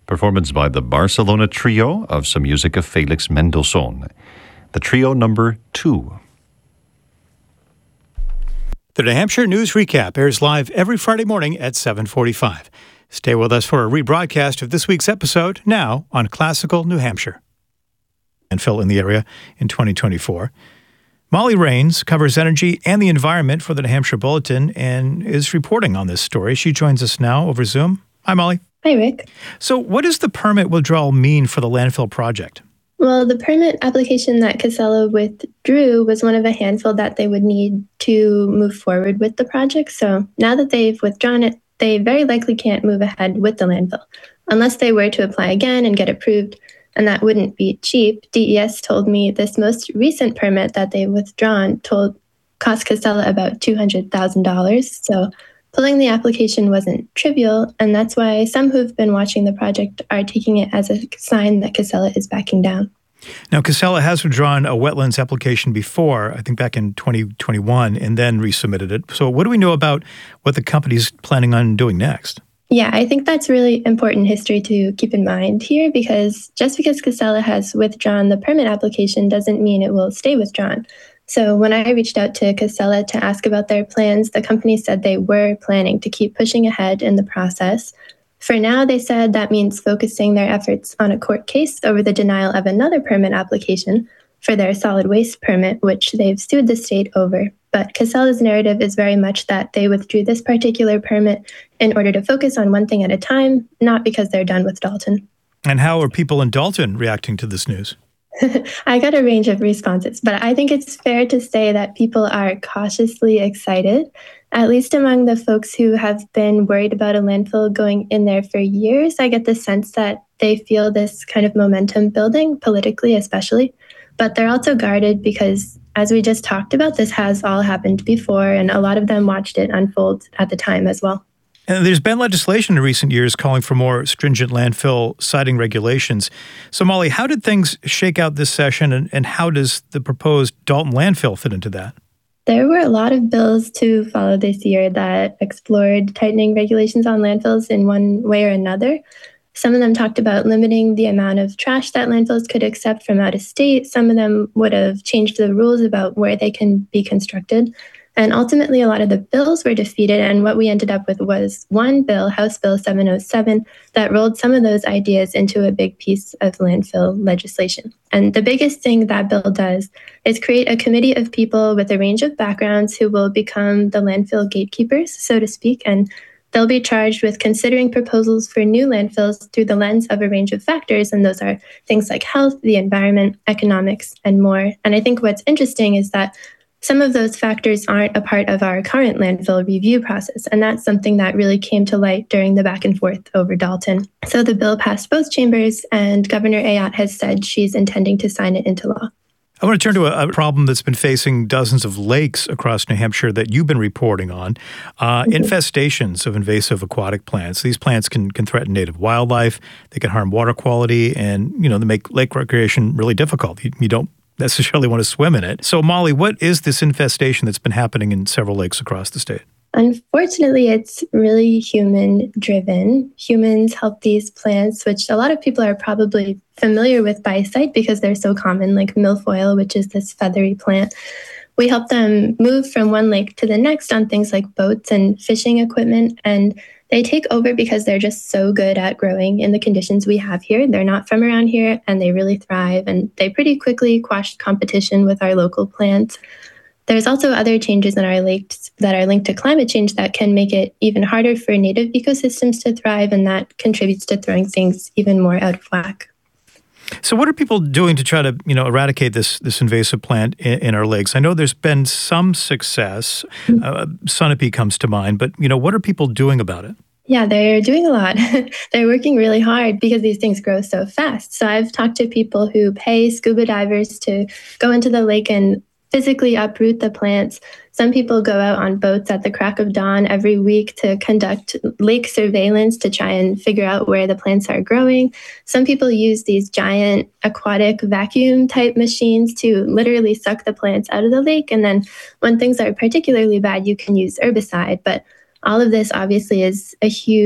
Performance by the Barcelona Trio of some music of Felix Mendelssohn. The trio number 2. The New Hampshire News Recap airs live every Friday morning at 7:45. Stay with us for a rebroadcast of this week's episode now on Classical New Hampshire. Landfill in the area in 2024. Molly Rains covers energy and the environment for the New Hampshire Bulletin and is reporting on this story. She joins us now over Zoom. Hi, Molly. Hi, Rick. So what does the permit withdrawal mean for the landfill project? Well, the permit application that Casella withdrew was one of a handful that they would need to move forward with the project. So now that they've withdrawn it, they very likely can't move ahead with the landfill unless they were to apply again and get approved. And that wouldn't be cheap. DES told me this most recent permit that they've withdrawn cost Casella about $200,000. So pulling the application wasn't trivial, and that's why some who've been watching the project are taking it as a sign that Casella is backing down. Now, Casella has withdrawn a wetlands application before, I think back in 2021, and then resubmitted it. So what do we know about what the company's planning on doing next? Yeah, I think that's really important history to keep in mind here, because just because Casella has withdrawn the permit application doesn't mean it will stay withdrawn. So when I reached out to Casella to ask about their plans, the company said they were planning to keep pushing ahead in the process. For now, they said that means focusing their efforts on a court case over the denial of another permit application for their solid waste permit, which they've sued the state over. But Casella's narrative is very much that they withdrew this particular permit in order to focus on one thing at a time, not because they're done with Dalton. And how are people in Dalton reacting to this news? I got a range of responses, but I think it's fair to say that people are cautiously excited, at least among the folks who have been worried about a landfill going in there for years. I get the sense that they feel this kind of momentum building, politically especially, but they're also guarded because, as we just talked about, this has all happened before, and a lot of them watched it unfold at the time as well. And there's been legislation in recent years calling for more stringent landfill siting regulations. So, Molly, how did things shake out this session, and how does the proposed Dalton landfill fit into that? There were a lot of bills to follow this year that explored tightening regulations on landfills in one way or another. Some of them talked about limiting the amount of trash that landfills could accept from out of state. Some of them would have changed the rules about where they can be constructed. And ultimately, a lot of the bills were defeated, and what we ended up with was one bill, House Bill 707, that rolled some of those ideas into a big piece of landfill legislation. And the biggest thing that bill does is create a committee of people with a range of backgrounds who will become the landfill gatekeepers, so to speak, and they'll be charged with considering proposals for new landfills through the lens of a range of factors, and those are things like health, the environment, economics, and more. And I think what's interesting is that some of those factors aren't a part of our current landfill review process, and that's something that really came to light during the back and forth over Dalton. So the bill passed both chambers, and Governor Ayotte has said she's intending to sign it into law. I want to turn to a problem that's been facing dozens of lakes across New Hampshire that you've been reporting on, infestations of invasive aquatic plants. These plants can threaten native wildlife, they can harm water quality, and they make lake recreation really difficult. You don't necessarily want to swim in it. So, Molly, what is this infestation that's been happening in several lakes across the state? Unfortunately, it's really human-driven. Humans help these plants, which a lot of people are probably familiar with by sight because they're so common, like milfoil, which is this feathery plant. We help them move from one lake to the next on things like boats and fishing equipment, and they take over because they're just so good at growing in the conditions we have here. They're not from around here, and they really thrive, and they pretty quickly quashed competition with our local plants. There's also other changes in our lakes that are linked to climate change that can make it even harder for native ecosystems to thrive, and that contributes to throwing things even more out of whack. So what are people doing to try to, eradicate this invasive plant in our lakes? I know there's been some success. Sunapee comes to mind, but, what are people doing about it? Yeah, they're doing a lot. They're working really hard because these things grow so fast. So I've talked to people who pay scuba divers to go into the lake and physically uproot the plants. Some people go out on boats at the crack of dawn every week to conduct lake surveillance to try and figure out where the plants are growing. Some people use these giant aquatic vacuum type machines to literally suck the plants out of the lake. And then when things are particularly bad, you can use herbicide. But all of this obviously is a huge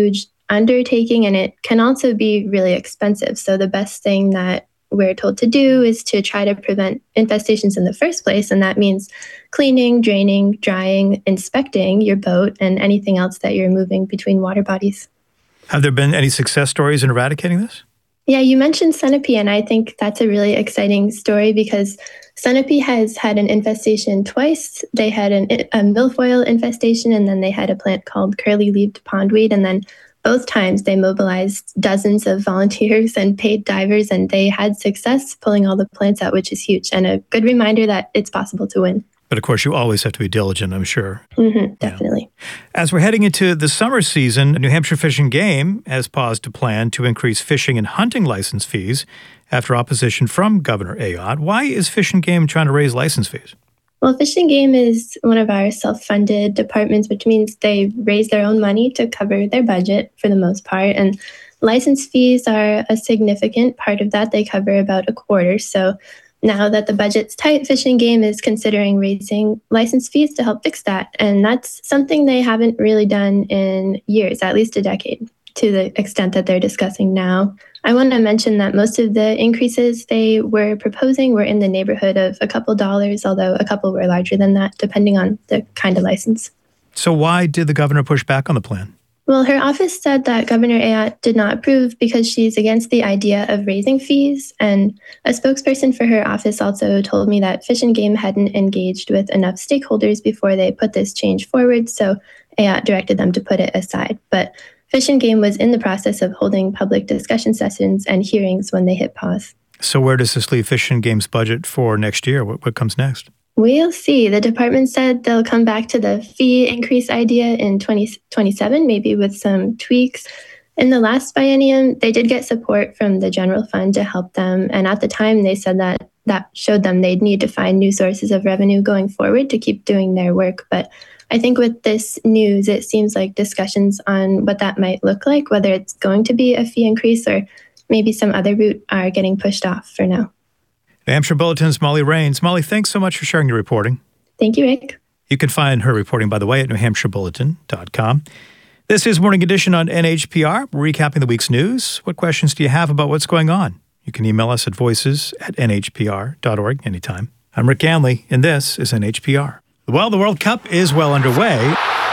undertaking, and it can also be really expensive. So the best thing that we're told to do is to try to prevent infestations in the first place. And that means cleaning, draining, drying, inspecting your boat and anything else that you're moving between water bodies. Have there been any success stories in eradicating this? Yeah, you mentioned Sunapee, and I think that's a really exciting story because Sunapee has had an infestation twice. They had a milfoil infestation, and then they had a plant called curly-leaved pondweed, and then both times they mobilized dozens of volunteers and paid divers, and they had success pulling all the plants out, which is huge, and a good reminder that it's possible to win. But of course, you always have to be diligent, I'm sure. Definitely. Yeah. As we're heading into the summer season, New Hampshire Fish and Game has paused a plan to increase fishing and hunting license fees after opposition from Governor Ayotte. Why is Fish and Game trying to raise license fees? Well, Fish and Game is one of our self-funded departments, which means they raise their own money to cover their budget for the most part. And license fees are a significant part of that. They cover about a quarter. So now that the budget's tight, Fish and Game is considering raising license fees to help fix that. And that's something they haven't really done in years, at least a decade, to the extent that they're discussing now. I want to mention that most of the increases they were proposing were in the neighborhood of a couple dollars, although a couple were larger than that, depending on the kind of license. So why did the governor push back on the plan? Well, her office said that Governor Ayotte did not approve because she's against the idea of raising fees. And a spokesperson for her office also told me that Fish and Game hadn't engaged with enough stakeholders before they put this change forward, so Ayotte directed them to put it aside. But Fish and Game was in the process of holding public discussion sessions and hearings when they hit pause. So where does this leave Fish and Game's budget for next year? What comes next? We'll see. The department said they'll come back to the fee increase idea in 2027, maybe with some tweaks. In the last biennium, they did get support from the general fund to help them. And at the time, they said that showed them they'd need to find new sources of revenue going forward to keep doing their work. But I think with this news, it seems like discussions on what that might look like, whether it's going to be a fee increase or maybe some other route, are getting pushed off for now. New Hampshire Bulletin's Molly Rains. Molly, thanks so much for sharing your reporting. Thank you, Rick. You can find her reporting, by the way, at newhampshirebulletin.com. This is Morning Edition on NHPR. We're recapping the week's news. What questions do you have about what's going on? You can email us at voices@nhpr.org anytime. I'm Rick Ganley, and this is NHPR. Well, the World Cup is well underway.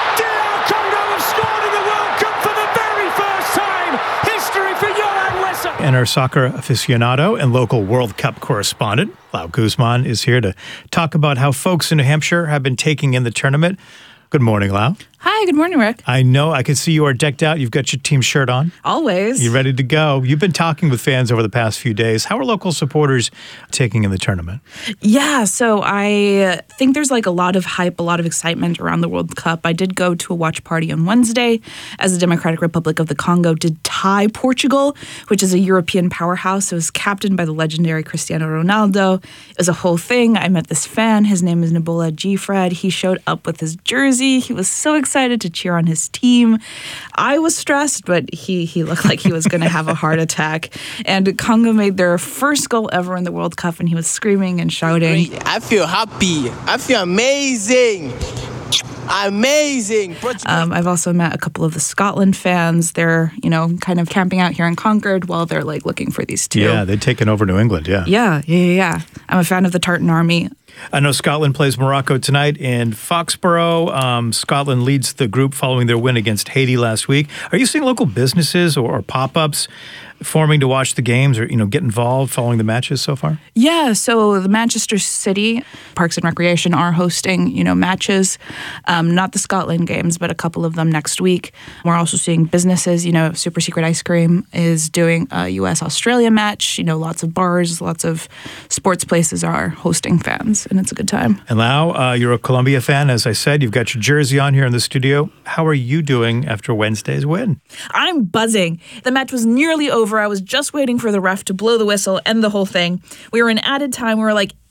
And our soccer aficionado and local World Cup correspondent, Lau Guzman, is here to talk about how folks in New Hampshire have been taking in the tournament. Good morning, Lau. Hi, good morning, Rick. I know, I can see you are decked out. You've got your team shirt on. Always. You're ready to go. You've been talking with fans over the past few days. How are local supporters taking in the tournament? Yeah, so I think there's like a lot of hype, a lot of excitement around the World Cup. I did go to a watch party on Wednesday as the Democratic Republic of the Congo did tie Portugal, which is a European powerhouse. It was captained by the legendary Cristiano Ronaldo. It was a whole thing. I met this fan. His name is Nabola Gfred. He showed up with his jersey. He was so excited to cheer on his team. I was stressed, but he looked like he was going to have a heart attack. And Congo made their first goal ever in the World Cup, and he was screaming and shouting. I feel happy. I feel amazing. Amazing. I've also met a couple of the Scotland fans. They're, kind of camping out here in Concord while they're like looking for these two. Yeah, they've taken over New England, yeah. Yeah. I'm a fan of the Tartan Army. I know Scotland plays Morocco tonight in Foxborough. Scotland leads the group following their win against Haiti last week. Are you seeing local businesses or pop-ups forming to watch the games or, get involved following the matches so far? Yeah, so the Manchester City Parks and Recreation are hosting, matches, not the Scotland games, but a couple of them next week. We're also seeing businesses, Super Secret Ice Cream is doing a US-Australia match. Lots of bars, lots of sports places are hosting fans, and it's a good time. And Lau, you're a Columbia fan, as I said. You've got your jersey on here in the studio. How are you doing after Wednesday's win? I'm buzzing. The match was nearly over. I was just waiting for the ref to blow the whistle and the whole thing. We were in added time. We were like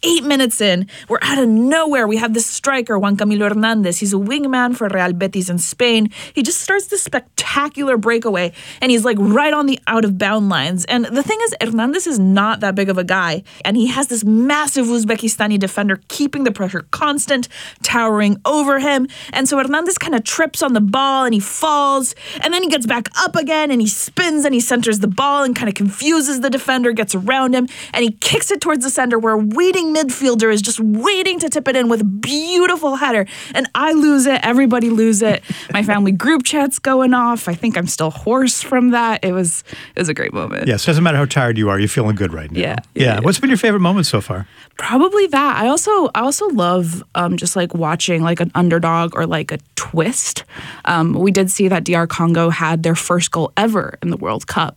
8 minutes in, we're out of nowhere. We have this striker, Juan Camilo Hernandez. He's a wingman for Real Betis in Spain. He just starts this spectacular breakaway, and he's like right on the out-of-bound lines. And the thing is, Hernandez is not that big of a guy, and he has this massive Uzbekistani defender keeping the pressure constant, towering over him. And so Hernandez kind of trips on the ball, and he falls, and then he gets back up again, and he spins, and he centers the ball and kind of confuses the defender, gets around him, and he kicks it towards the center where a waiting midfielder is just waiting to tip it in with a beautiful header. And I lose it. Everybody lose it. My family group chat's going off. I think I'm still hoarse from that. It was a great moment. Yes, doesn't matter how tired you are. You're feeling good right now. Yeah. What's been your favorite moment so far? Probably that. I also love just like watching like an underdog or like a twist. We did see that DR Congo had their first goal ever in the World Cup.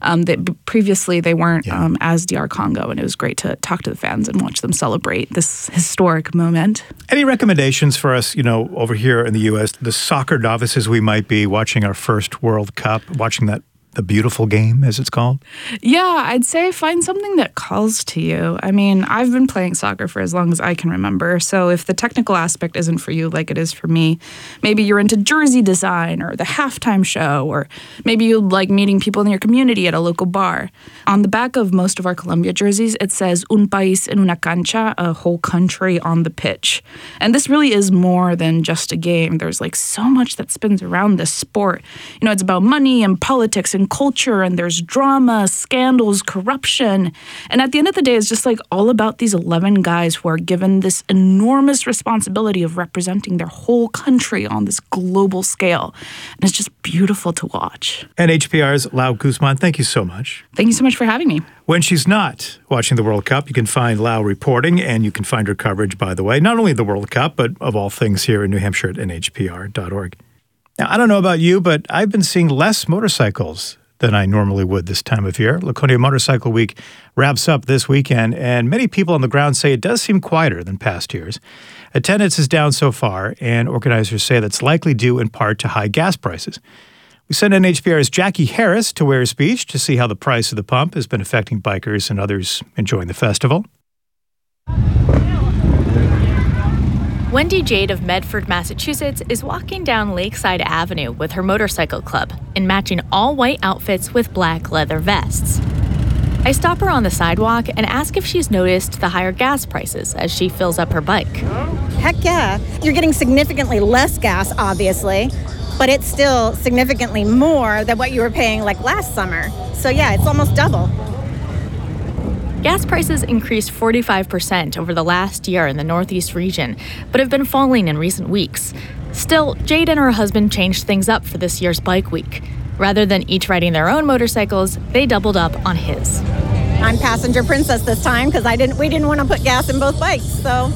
Previously they weren't as DR Congo, and it was great to talk to the fans and watch them celebrate this historic moment. Any recommendations for us, over here in the U.S., the soccer novices we might be watching our first World Cup, watching the beautiful game, as it's called? Yeah, I'd say find something that calls to you. I mean, I've been playing soccer for as long as I can remember, so if the technical aspect isn't for you like it is for me, maybe you're into jersey design or the halftime show, or maybe you like meeting people in your community at a local bar. On the back of most of our Colombia jerseys, it says Un país en una cancha, a whole country on the pitch. And this really is more than just a game. There's like so much that spins around this sport. It's about money and politics and culture, and there's drama, scandals, corruption. And at the end of the day, it's just like all about these 11 guys who are given this enormous responsibility of representing their whole country on this global scale. And it's just beautiful to watch. NHPR's Lau Guzman, thank you so much. Thank you so much for having me. When she's not watching the World Cup, you can find Lau reporting, and you can find her coverage, by the way, not only the World Cup, but of all things here in New Hampshire at nhpr.org. Now, I don't know about you, but I've been seeing less motorcycles than I normally would this time of year. Laconia Motorcycle Week wraps up this weekend, and many people on the ground say it does seem quieter than past years. Attendance is down so far, and organizers say that's likely due in part to high gas prices. We sent NHPR's Jackie Harris to Wears Beach to see how the price of the pump has been affecting bikers and others enjoying the festival. Wendy Jade of Medford, Massachusetts is walking down Lakeside Avenue with her motorcycle club in matching all-white outfits with black leather vests. I stop her on the sidewalk and ask if she's noticed the higher gas prices as she fills up her bike. Heck yeah. You're getting significantly less gas, obviously, but it's still significantly more than what you were paying like last summer. So yeah, it's almost double. Gas prices increased 45% over the last year in the Northeast region, but have been falling in recent weeks. Still, Jade and her husband changed things up for this year's bike week. Rather than each riding their own motorcycles, they doubled up on his. I'm passenger princess this time because we didn't want to put gas in both bikes, so.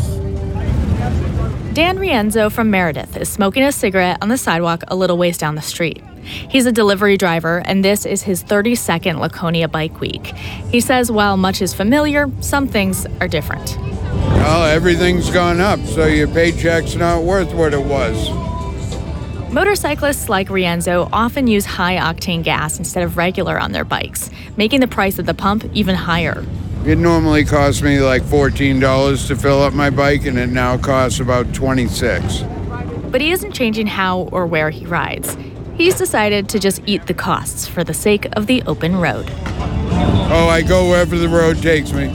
Dan Rienzo from Meredith is smoking a cigarette on the sidewalk a little ways down the street. He's a delivery driver, and this is his 32nd Laconia Bike Week. He says while much is familiar, some things are different. Well, everything's gone up, so your paycheck's not worth what it was. Motorcyclists like Rienzo often use high-octane gas instead of regular on their bikes, making the price at the pump even higher. It normally costs me like $14 to fill up my bike, and it now costs about $26. But he isn't changing how or where he rides. He's decided to just eat the costs for the sake of the open road. Oh, I go wherever the road takes me.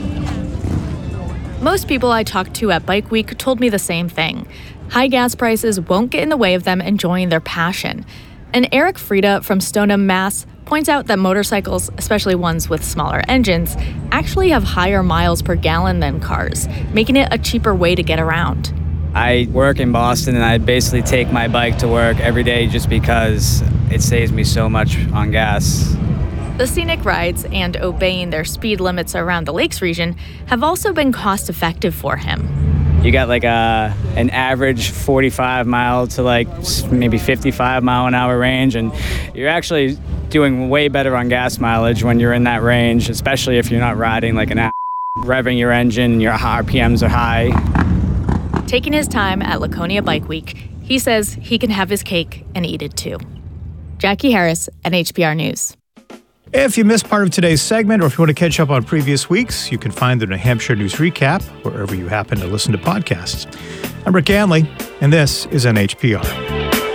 Most people I talked to at Bike Week told me the same thing. High gas prices won't get in the way of them enjoying their passion. And Eric Frieda from Stoneham, Mass. points out that motorcycles, especially ones with smaller engines, actually have higher miles per gallon than cars, making it a cheaper way to get around. I work in Boston, and I basically take my bike to work every day just because it saves me so much on gas. The scenic rides and obeying their speed limits around the Lakes region have also been cost-effective for him. You got like an average 45 mile to like maybe 55 mile an hour range, and you're actually doing way better on gas mileage when you're in that range, especially if you're not riding like an revving your engine and your RPMs are high. Taking his time at Laconia Bike Week, he says he can have his cake and eat it too. Jackie Harris, NHPR News. If you missed part of today's segment or if you want to catch up on previous weeks, you can find the New Hampshire News Recap wherever you happen to listen to podcasts. I'm Rick Ganley, and this is NHPR.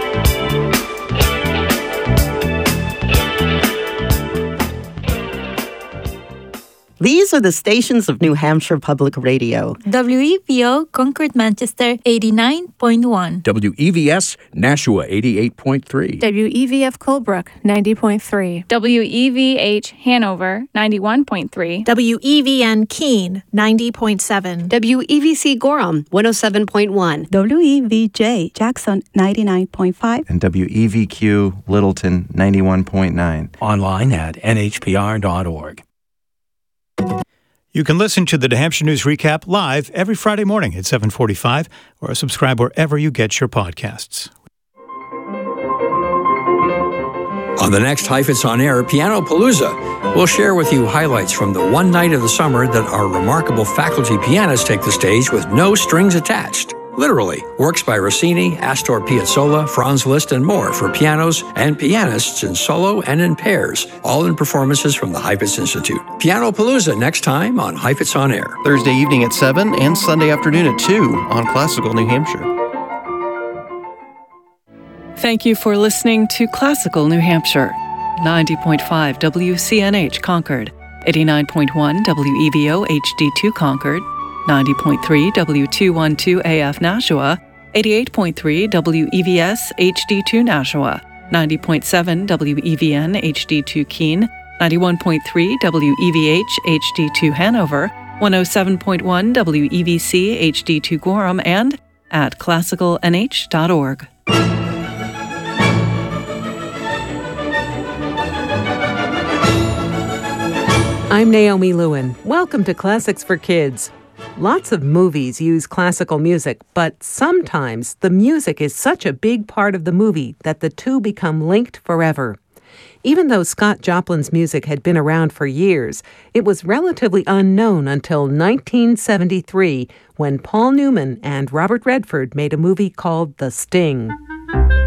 These are the stations of New Hampshire Public Radio. WEVO Concord Manchester 89.1. WEVS Nashua 88.3. WEVF Colebrook 90.3. WEVH Hanover 91.3. WEVN Keene 90.7. WEVC Gorham 107.1. WEVJ Jackson 99.5. And WEVQ Littleton 91.9. Online at nhpr.org. You can listen to the New Hampshire News Recap live every Friday morning at 7:45 or subscribe wherever you get your podcasts. On the next Heifetz On Air, Piano Palooza, we'll share with you highlights from the one night of the summer that our remarkable faculty pianists take the stage with no strings attached. Literally, works by Rossini, Astor Piazzolla, Franz Liszt, and more for pianos and pianists in solo and in pairs, all in performances from the Heifetz Institute. Piano Palooza next time on Heifetz On Air. Thursday evening at 7 and Sunday afternoon at 2 on Classical New Hampshire. Thank you for listening to Classical New Hampshire. 90.5 WCNH Concord, 89.1 WEVO HD2 Concord, 90.3 W212 AF Nashua, 88.3 WEVS HD2 Nashua, 90.7 WEVN HD2 Keene, 91.3 WEVH HD2 Hanover, 107.1 WEVC HD2 Gorham, and at classicalnh.org. I'm Naomi Lewin. Welcome to Classics for Kids. Lots of movies use classical music, but sometimes the music is such a big part of the movie that the two become linked forever. Even though Scott Joplin's music had been around for years, it was relatively unknown until 1973 when Paul Newman and Robert Redford made a movie called The Sting.